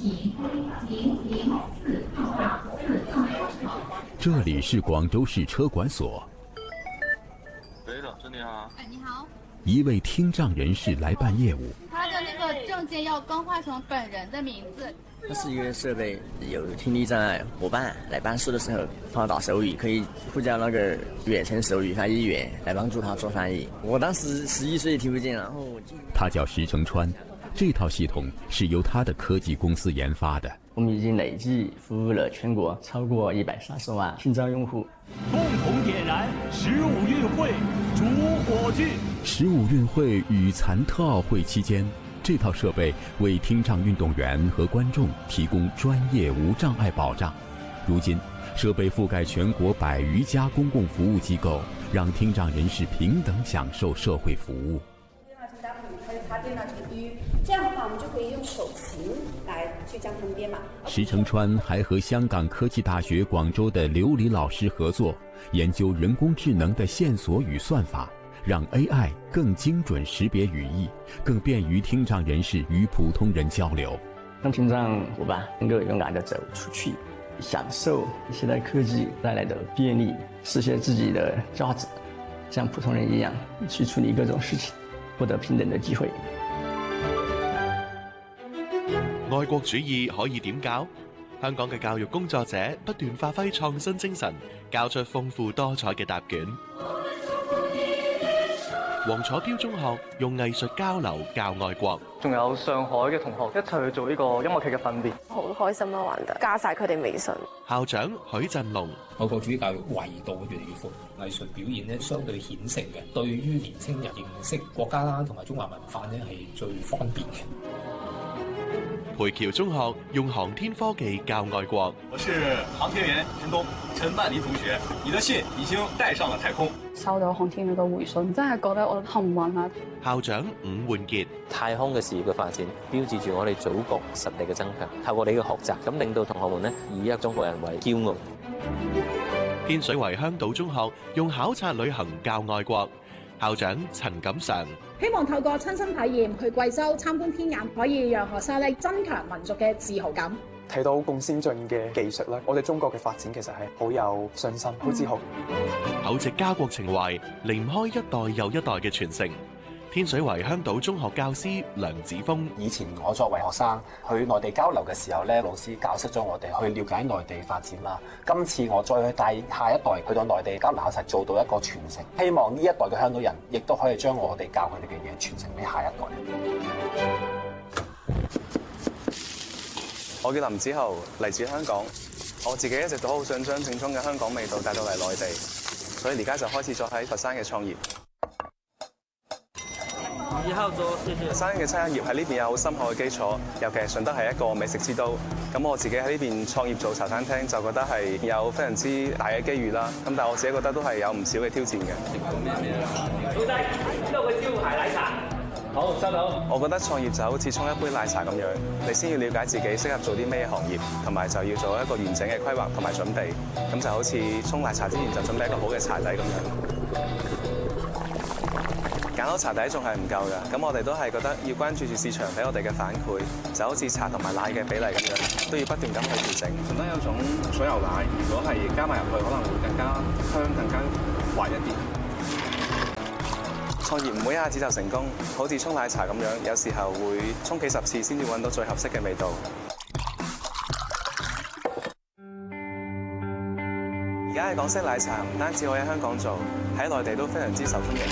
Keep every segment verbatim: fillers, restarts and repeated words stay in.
这里是广州市车管所。 喂，老师你好。 哎，你好。 一位听障人士来办业务。 他的那个证件要更换成本人的名字。 它是一个设备，有听力障碍伙伴来办事的时候，他打手语可以呼叫那个远程手语翻译员来帮助他做翻译。我当时十一岁也听不见，然后我就他叫石成川，这套系统是由他的科技公司研发的。 我们已经累计服务了全国超过一百三十万听障用户。 共同点燃十五运会主火炬。 十五运会与残特奥会期间，这套设备为听障运动员和观众提供专业无障碍保障。如今，设备覆盖全国百余家公共服务机构，让听障人士平等享受社会服务。 电脑城打笔，还有它电脑城域，这样的话，我们就可以用手型来去将它们编码。 石成川还和香港科技大学广州的刘黎老师合作，研究人工智能的线索与算法，让 A I 更精准识别语义，更便于听障人士与普通人交流。 让听障伙伴能够勇敢地走出去，享受现代科技带来的便利，实现自己的价值，像普通人一样去处理各種事情，獲得平等的機會。 愛國主義可以點教？香港嘅教育工作者不斷發揮創新精神，教出豐富多彩嘅答卷。黃楚標中學用藝術交流教愛國， 仲有上海嘅同學一齊去做呢個音樂劇嘅訓練， 好開心啊！玩得加晒佢哋微信。 校長許振龍， 愛國主義教育維度越嚟越闊，藝術表現咧相對顯性嘅，對於年輕人認識國家啦同埋中華文化咧係最方便嘅。 培僑中學用航天科技教愛國。 我是航天員陳東，陳曼妮同學，你的信已經帶上了太空。 收到航天員嘅回信，真係覺得我幸運啊！ 校長伍煥傑， 太空嘅事業嘅發展，標誌住我哋祖國實力嘅增強。透過你嘅學習，咁令到同學們呢以一個中國人為驕傲。 天水圍香島中學用考察旅行教愛國。校長陳錦常， 希望透過親身體驗去貴州參觀天眼，可以讓學生咧增強民族嘅自豪感。 睇到咁先進嘅技術咧，我哋中國嘅發展其實係好有信心、好自豪。 厚植家國情懷，離唔開一代又一代嘅傳承。天水圍香島中學教師梁子峰， 以前我作為學生去內地交流嘅時候咧，老師教識咗我哋去了解內地發展啦。今次我再去帶下一代去到內地交流，實做到一個傳承。希望呢一代嘅香港人亦都可以將我哋教佢哋嘅嘢傳承俾下一代。 我叫林子豪，嚟自香港。我自己一直都好想將正宗嘅香港味道帶到嚟內地，所以而家就開始咗喺佛山嘅創業。 以後做謝謝。 佛山嘅餐飲業喺呢邊有好深厚嘅基礎，尤其係順德係一個美食之都。咁我自己喺呢邊創業做茶餐廳，就覺得係有非常之大嘅機遇啦。咁但係我自己覺得都係有唔少嘅挑戰嘅。 老細，呢度嘅招牌奶茶。好，收到。 我覺得創業就好似沖一杯奶茶咁樣，你先要了解自己適合做啲咩行業，同埋就要做一個完整嘅規劃同埋準備。咁就好似沖奶茶之前就準備一個好嘅茶底咁樣。揀好茶底仲係唔夠㗎，咁我哋都係覺得要關注住市場俾我哋嘅反饋，就好似茶同埋奶嘅比例咁樣，都要不斷咁去調整。 順德有種水牛奶，如果係加埋入去，可能會更加香、更加滑一啲。 創業唔會一下子就成功，好似沖奶茶咁樣，有時候會沖幾十次先至揾到最合適嘅味道。而家嘅港式奶茶唔單止可以喺香港做，喺內地都非常之受歡迎。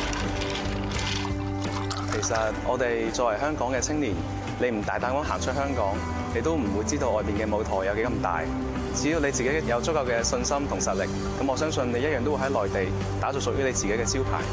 其實我哋作為香港嘅青年，你唔大膽咁行出香港，你都唔會知道外邊嘅舞台有幾咁大。只要你自己有足夠嘅信心同實力，咁我相信你一樣都會喺內地打造屬於你自己嘅招牌。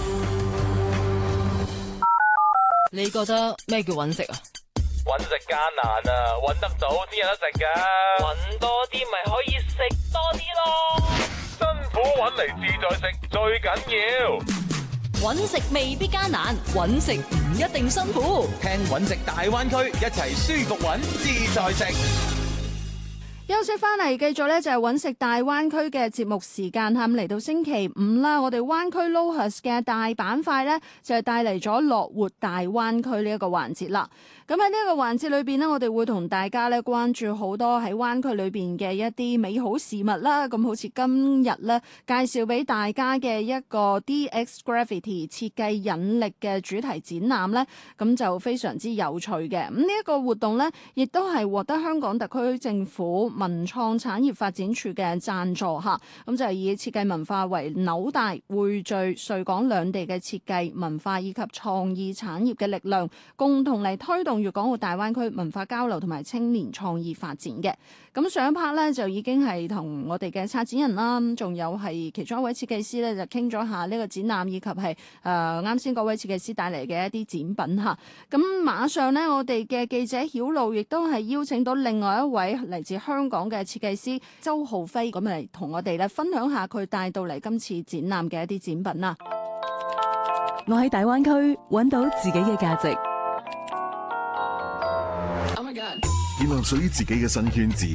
你覺得咩叫揾食啊？ 揾食艱難啊，揾得到先有得食㗎。揾多啲咪可以食多啲咯。辛苦揾嚟自在食最緊要。 揾食未必艱難，揾食唔一定辛苦。 聽揾食大灣區，一齊舒服揾，自在食。 休息翻嚟，繼續咧就係揾食大灣區嘅節目時間嚇，咁嚟到星期五啦，我哋灣區 Lohas 嘅大板塊咧就係帶嚟咗樂活大灣區呢一個環節啦。 咁喺呢一個環節裏邊呢，我哋會同大家咧關注好多喺灣區裏邊嘅一啲美好事物啦。咁好似今日咧介紹俾大家嘅一個 D X Gravity 設計引力嘅主題展覽咧，咁就非常之有趣嘅。咁呢一個活動咧，亦都係獲得香港特區政府文創產業發展處嘅贊助嚇。咁就係以設計文化為紐帶，匯聚穗港兩地嘅設計文化以及創意產業嘅力量，共同嚟推動粵港澳大灣區文化交流同埋青年創意發展嘅。咁上一 part 咧就已經係同我哋嘅策展人啦，仲有係其中一位設計師咧就傾咗下呢個展覽以及係誒啱先嗰位設計師帶嚟嘅一啲展品嚇。咁馬上咧，我哋嘅記者曉露亦都係邀請到另外一位嚟自香港嘅設計師周浩輝，咁嚟同我哋咧分享下佢帶到嚟今次展覽嘅一啲展品啦。 我喺大灣區揾到自己嘅價值， 建立屬於自己嘅新圈子，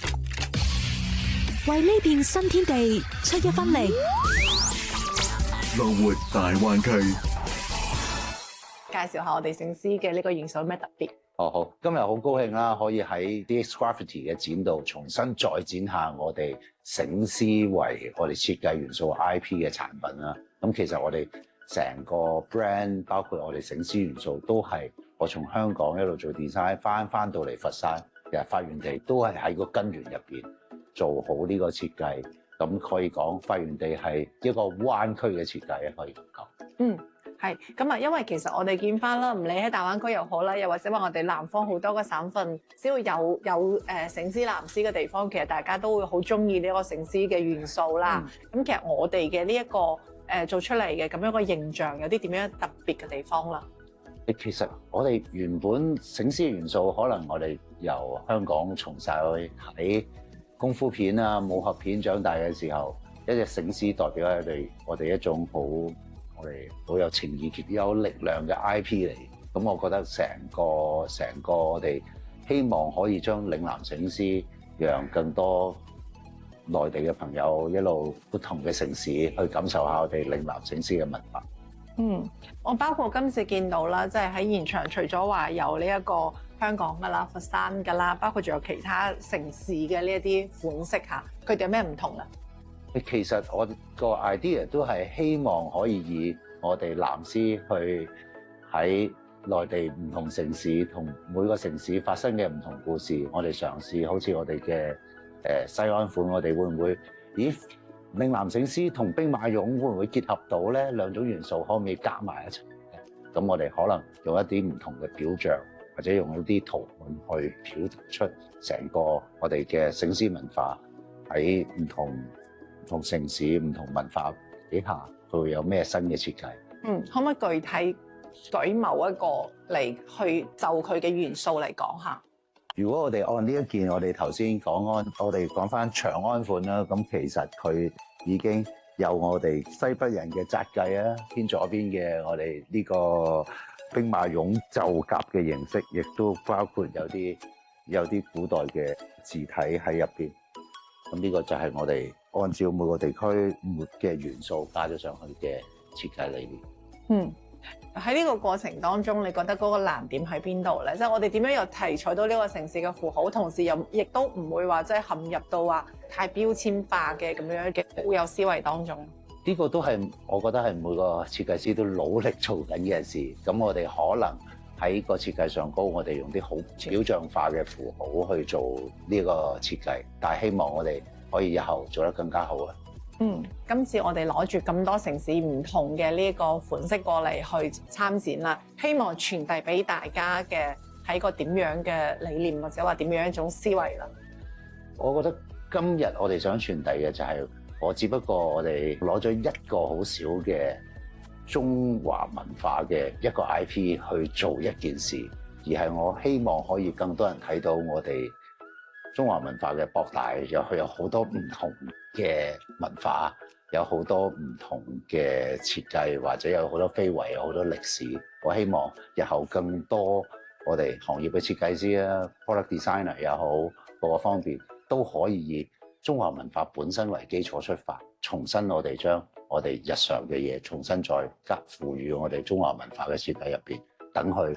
為呢片新天地出一分力。 樂活大灣區， 介紹下我哋醒獅嘅呢個元素有咩特別？ 哦好，今日好高興啦，可以喺 D X Gravity 嘅展度重新再展下我哋醒獅為我哋設計元素 I P 嘅產品啦。咁其實我哋成個 brand 包括我哋醒獅元素都係我從香港一路做 design 翻翻到嚟佛山，其實發源地都係喺個根源入邊做好呢個設計。咁可以講發源地係一個灣區嘅設計，可以咁講。 嗯。係咁啊，因為其實我哋見翻啦，唔理喺大灣區又好啦，又或者話我哋南方好多個省份，只要有有誒醒獅藍獅嘅地方，其實大家都會好中意呢個醒獅嘅元素啦。咁、嗯、其實我哋嘅呢一個誒、呃、做出嚟嘅咁樣個形象，有啲點樣特別嘅地方啦？ 其實我哋原本醒獅嘅元素，可能我哋由香港從細去睇功夫片啊、武俠片長大嘅時候，一隻醒獅代表係我哋我哋一種好。我哋好有情意結、有力量嘅 I P 嚟，咁我覺得成個成個我哋希望可以將嶺南醒獅，讓更多內地嘅朋友一路不同嘅城市去感受下我哋嶺南醒獅嘅文化。 嗯，我包括今次見到啦，即係喺現場，除咗話有呢一個香港噶啦、佛山噶啦，包括仲有其他城市嘅呢一啲款式嚇，佢哋有咩唔同咧？ 其實我個 idea 都係希望可以以我哋藍獅去喺內地唔同城市同每個城市發生嘅唔同故事，我哋嘗試好似我哋嘅誒西安款，我哋會唔會咦嶺南醒獅同兵馬俑會唔會結合到咧？兩種元素可唔可以夾埋一齊？咁我哋可能用一啲唔同嘅表象，或者用一啲圖案去表達出成個我哋嘅醒獅文化喺唔同唔同城市、唔同文化底下，佢會有咩新嘅設計？ 嗯，可唔可以具體舉某一個嚟去就佢嘅元素嚟講下？ 如果我哋按呢一件，我哋頭先講安，我哋講翻長安款啦，咁其實佢已經有我哋西北人嘅紮計啊，偏左邊嘅我哋呢個兵馬俑就甲嘅形式，亦都包括有啲有啲古代嘅字體喺入邊。咁呢個就係我哋按照每個地區嘅元素加咗上去嘅設計理念。 嗯，喺呢個過程當中，你覺得嗰個難點喺邊度咧？即係我哋點樣又提取到呢個城市嘅符號，同時又亦都唔會話即係陷入到話太標籤化嘅咁樣嘅固有思維當中。 呢個都係我覺得係每個設計師都努力做緊嘅事。咁我哋可能喺個設計上高，我哋用啲好表象化嘅符號去做呢個設計，但係希望我哋可以日後做得更加好啊！ 嗯，今次我哋攞住咁多城市唔同嘅呢個款式過嚟去參展啦，希望傳遞俾大家嘅係一個點樣嘅理念，或者話點樣一種思維啦。 我覺得今日我哋想傳遞嘅就係，我只不過我哋攞咗一個好少嘅中華文化嘅一個 I P 去做一件事，而係我希望可以更多人睇到我哋中華文化嘅博大，有佢有好多唔同嘅文化，有好多唔同嘅設計，或者有好多非遺，有好多歷史。我希望日後更多我哋行業嘅設計師啊 product designer 也好，各個方面都可以以中華文化本身為基礎出發，重新我哋將我哋日常嘅嘢重新再加賦予我哋中華文化嘅設計入邊，等佢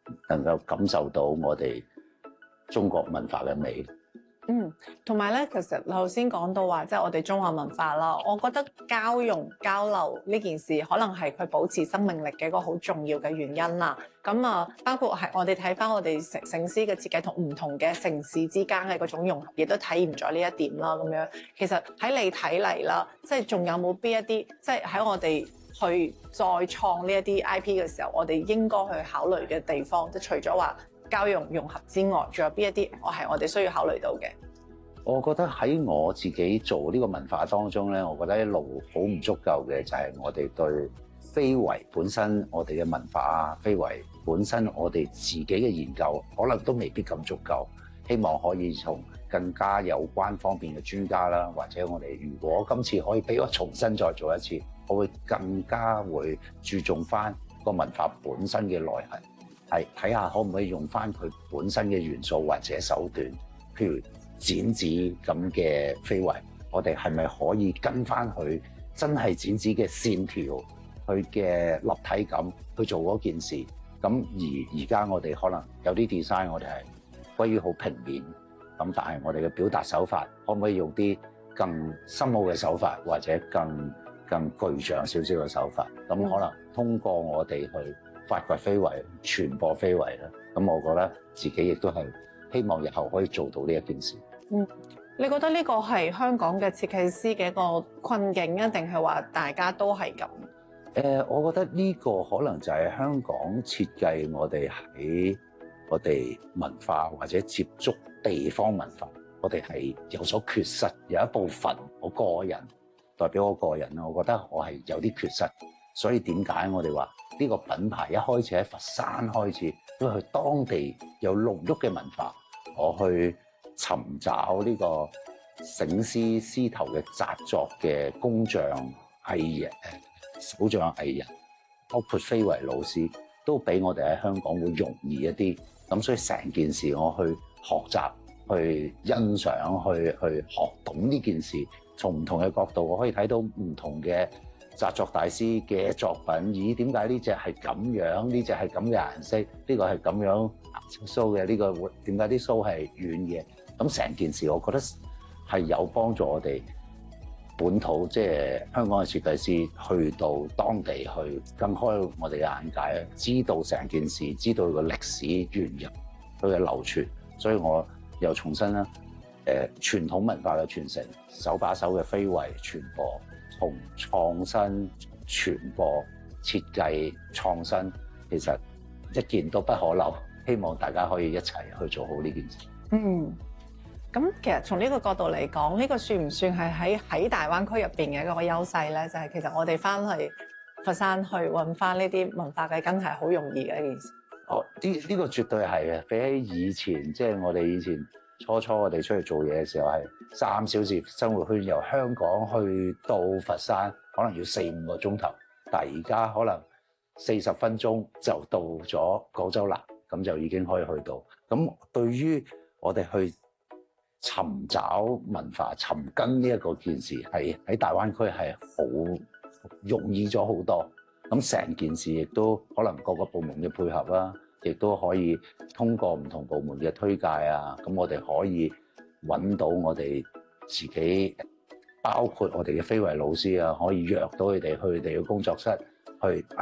能夠感受到我哋中國文化嘅美。 嗯，同埋咧，其實頭先講到話，即係我哋中華文化啦，我覺得交融交流呢件事，可能係佢保持生命力嘅一個好重要嘅原因啦。咁啊，包括係我哋睇翻我哋城城市嘅設計同唔同嘅城市之間嘅嗰種融合，亦都體驗咗呢一點啦。咁樣其實喺你睇嚟啦，即係仲有冇邊一啲，即係喺我哋去再創呢一啲 I P 嘅時候，我哋應該去考慮嘅地方，即係除咗話交融融合之外，仲有邊一啲我係我哋需要考慮到嘅？ 我覺得喺我自己做呢個文化當中咧，我覺得一路好唔足夠嘅就係我哋對非遺本身我哋嘅文化啊，非遺本身我哋自己嘅研究，可能都未必咁足夠。希望可以從更加有關方面嘅專家啦，或者我哋如果今次可以俾我重新再做一次，我會更加會注重翻個文化本身嘅內涵。係睇下可唔可以用翻佢本身嘅元素或者手段，譬如剪紙咁嘅非遺，我哋係咪可以跟翻佢真係剪紙嘅線條，佢嘅立體感去做嗰件事？咁而而家我哋可能有啲 design， 我哋係歸於好平面，咁但係我哋嘅表達手法可唔可以用啲更深奧嘅手法，或者更更具象少少嘅手法？咁可能通過我哋去發掘非遺、傳播非遺啦，咁我覺得自己亦都係希望日後可以做到呢一件事。 嗯，你覺得呢個係香港嘅設計師嘅一個困境啊，定係話大家都係咁？ 誒、呃，我覺得呢個可能就係香港設計我哋喺我哋文化或者接觸地方文化，我哋係有所缺失。有一部分我個人代表我個人啦，我覺得我係有啲缺失。所以點解我哋話呢個品牌一開始喺佛山開始，因為佢當地有濃郁嘅文化，我去尋找呢個醒獅獅頭嘅紮作嘅工匠藝人、手匠藝人，包括非遺老師，都比我哋喺香港會容易一啲。咁所以成件事我去學習、去欣賞、去去學懂呢件事，從唔同嘅角度，我可以睇到唔同嘅紮作大師嘅作品。咦？點解呢隻係咁樣？呢隻係咁嘅顏色？呢個係咁樣鬚嘅？呢個會點解啲鬚係軟嘅？咁成件事，我覺得係有幫助我哋本土，即係香港嘅設計師去到當地去更開我哋嘅眼界，知道成件事，知道佢個歷史源入，佢嘅流傳。所以我又重新啦，誒傳統文化嘅傳承，手把手嘅非遺傳播，同創新傳播設計創新，其實一件都不可漏。希望大家可以一齊去做好呢件事。 嗯。咁其實從呢個角度嚟講，呢個算唔算係喺喺大灣區入邊嘅一個優勢咧？就係其實我哋翻去佛山去揾翻呢啲文化嘅根係好容易嘅一件事。 哦，呢呢個絕對係嘅，比起以前，即係我哋以前初初我哋出去做嘢嘅時候係三小時生活圈，由香港去到佛山可能要四五個鐘頭，但係而家可能四十分鐘就到咗廣州南，咁就已經可以去到。咁對於我哋去尋找文化、尋根呢一個件事，係喺大灣區係好容易咗好多。咁成件事亦都可能各個部門嘅配合啦，亦都可以通過唔同部門嘅推介啊。咁我哋可以揾到我哋自己，包括我哋嘅非遺老師啊，可以約到佢哋去佢哋嘅工作室去。